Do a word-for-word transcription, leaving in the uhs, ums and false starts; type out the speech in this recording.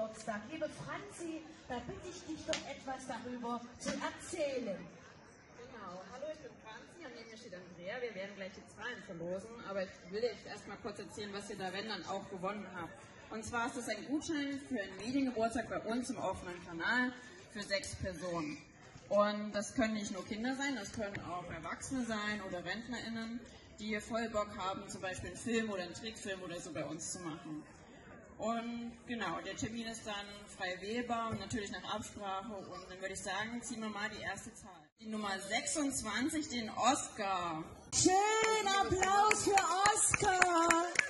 Geburtstag. Liebe Franzi, da bitte ich dich doch etwas darüber zu erzählen. Genau, hallo, ich bin Franzi und neben mir steht Andrea. Wir werden gleich die Zahlen verlosen, aber ich will euch erstmal kurz erzählen, was ihr da, wenn, dann auch gewonnen habt. Und zwar ist es ein Gutschein für einen Mediengeburtstag bei uns im offenen Kanal für sechs Personen. Und das können nicht nur Kinder sein, das können auch Erwachsene sein oder RentnerInnen, die voll Bock haben, zum Beispiel einen Film oder einen Trickfilm oder so bei uns zu machen. Und genau, der Termin ist dann frei wählbar und natürlich nach Absprache. Und dann würde ich sagen, ziehen wir mal die erste Zahl. Die Nummer sechsundzwanzig, den Oscar. Schönen Applaus für Oscar!